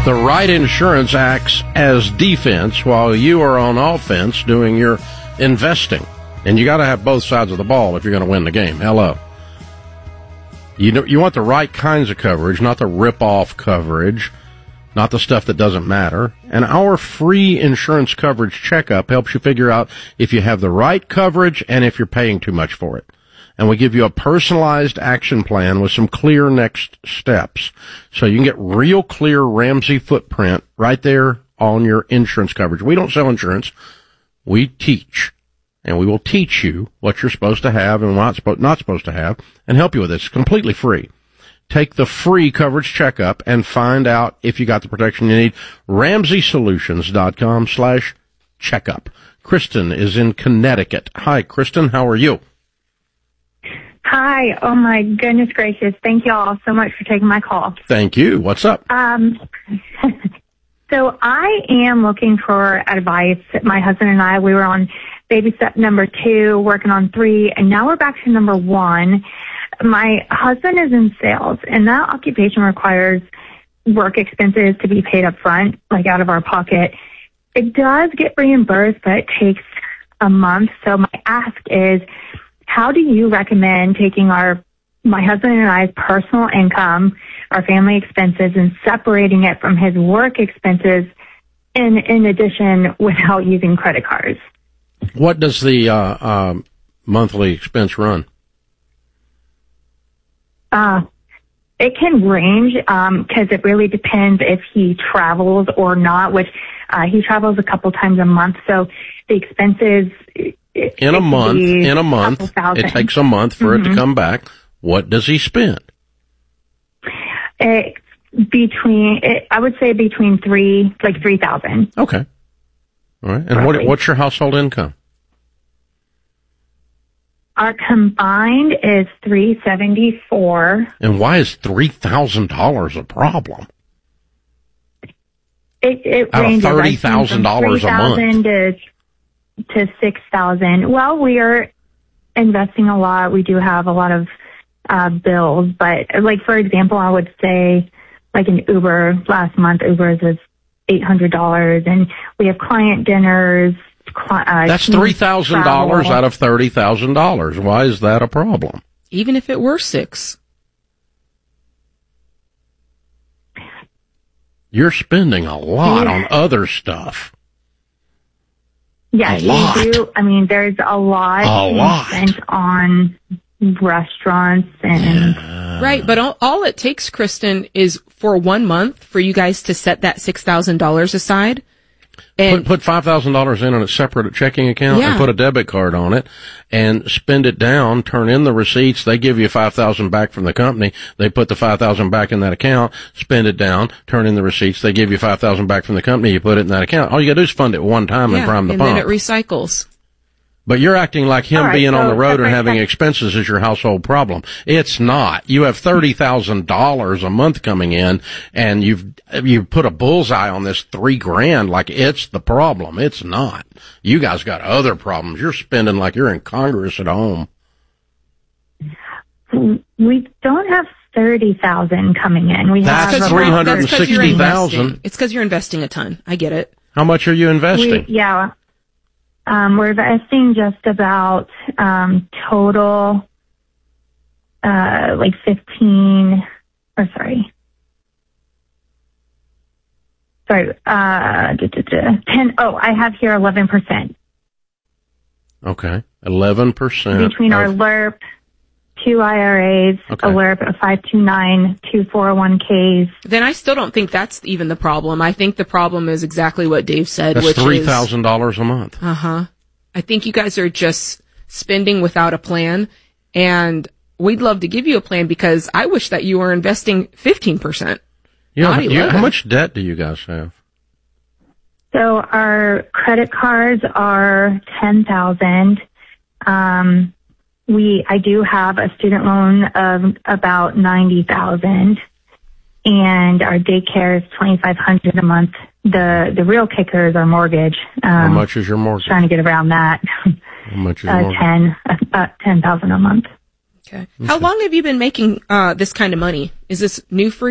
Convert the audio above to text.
The right insurance acts as defense while you are on offense doing your investing. And you got to have both sides of the ball if you're going to win the game. Hello. You want the right kinds of coverage, not the rip-off coverage, not the stuff that doesn't matter. And our free insurance coverage checkup helps you figure out if you have the right coverage and if you're paying too much for it. And we give you a personalized action plan with some clear next steps. So you can get real clear Ramsey footprint right there on your insurance coverage. We don't sell insurance. We teach. And we will teach you what you're supposed to have and what not supposed to have and help you with it. It's completely free. Take the free coverage checkup and find out if you got the protection you need. RamseySolutions.com/checkup. Kristen is in Connecticut. Hi, Kristen. How are you? Hi. Oh, my goodness gracious. Thank you all so much for taking my call. Thank you. What's up? So I am looking for advice. My husband and I, we were on baby step number 2, working on 3, and now we're back to number 1. My husband is in sales, and that occupation requires work expenses to be paid up front, like out of our pocket. It does get reimbursed, but it takes a month. So my ask is, how do you recommend taking my husband and I's personal income, our family expenses, and separating it from his work expenses in addition without using credit cards? What does the monthly expense run? It can range because it really depends if he travels or not, which he travels a couple times a month. So the expenses... In a month, it takes a month for it to come back. What does he spend? I would say between $3,000. Okay. All right. And what's your household income? Our combined is $374. And why is $3,000 a problem? It out of ranges $30,000 a month to $6,000. Well, we are investing a lot. We do have a lot of bills, but like for example, I would say like an Uber last month. Uber's is $800, and we have client dinners. That's $3,000 out of $30,000. Why is that a problem? Even if it were $6,000. You're spending a lot on other stuff. Yes, we do. I mean, there's a lot spent on restaurants and... Right, but all it takes, Kristen, is for 1 month for you guys to set that $6,000 aside. And put $5,000 in on a separate checking account and put a debit card on it and spend it down, turn in the receipts. They give you $5,000 back from the company. They put the $5,000 back in that account, spend it down, turn in the receipts. They give you $5,000 back from the company. You put it in that account. All you gotta do is fund it one time and prime the pump. And then it recycles. But you're acting like him being on the road and having expenses is your household problem. It's not. You have $30,000 a month coming in, and you've put a bullseye on this $3,000 like it's the problem. It's not. You guys got other problems. You're spending like you're in Congress at home. We don't have $30,000 coming in. We have $360,000. It's because you're investing a ton. I get it. How much are you investing? We're investing just about total like 10. I have here 11%. Okay, 11% between our LERP, 2 IRAs, a LERP, a 529, 2 401ks. Then I still don't think that's even the problem. I think the problem is exactly what Dave said, which is $3,000 a month. I think you guys are just spending without a plan, and we'd love to give you a plan because I wish that you were investing 15%. How much debt do you guys have? So our credit cards are $10,000. I do have a student loan of about $90,000, and our daycare is $2,500 a month. The real kicker is our mortgage. How much is your mortgage? Trying to get around that. How much is your mortgage? $10,000 a month. Okay. How long have you been making this kind of money? Is this new for